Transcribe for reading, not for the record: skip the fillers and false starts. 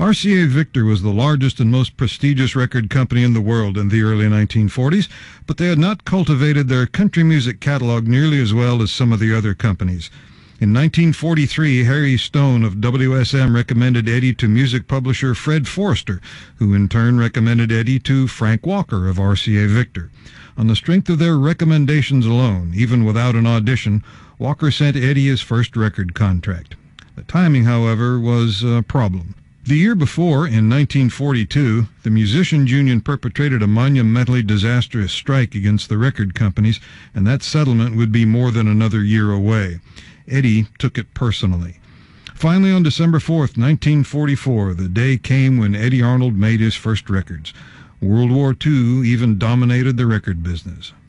RCA Victor was the largest and most prestigious record company in the world in the early 1940s, but they had not cultivated their country music catalog nearly as well as some of the other companies. In 1943, Harry Stone of WSM recommended Eddie to music publisher Fred Forrester, who in turn recommended Eddie to Frank Walker of RCA Victor. On the strength of their recommendations alone, even without an audition, Walker sent Eddie his first record contract. The timing, however, was a problem. The year before, in 1942, the Musicians' Union perpetrated a monumentally disastrous strike against the record companies, and that settlement would be more than another year away. Eddie took it personally. Finally, on December 4th, 1944, the day came when Eddie Arnold made his first records. World War II even dominated the record business.